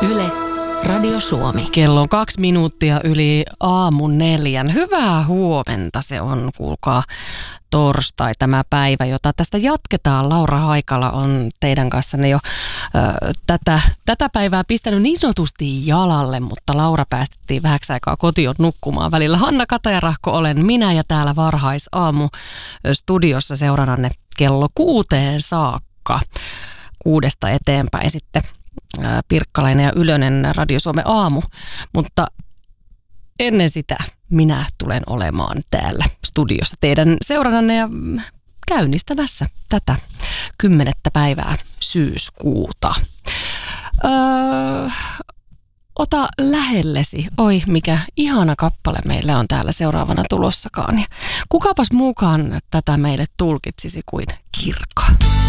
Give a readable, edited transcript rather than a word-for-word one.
Yle, Radio Suomi. Kello on 2 minuuttia yli 4:00. Hyvää huomenta, se on, kuulkaa, torstai tämä päivä, jota tästä jatketaan. Laura Haikala on teidän kanssanne jo tätä päivää pistänyt niin sanotusti jalalle, mutta Laura päästettiin vähäksi aikaa kotiin nukkumaan välillä. Hanna Katajarahko olen minä ja täällä varhaisaamu studiossa seurannanne kello 6 saakka. 6 eteenpäin sitten Pirkkalainen ja Ylönen Radio Suomen aamu, mutta ennen sitä minä tulen olemaan täällä studiossa teidän seurannanne ja käynnistämässä tätä 10. päivää syyskuuta. Ota lähellesi. Oi, mikä ihana kappale meillä on täällä seuraavana tulossakaan. Ja kukapas mukaan tätä meille tulkitsisi kuin Kirkka.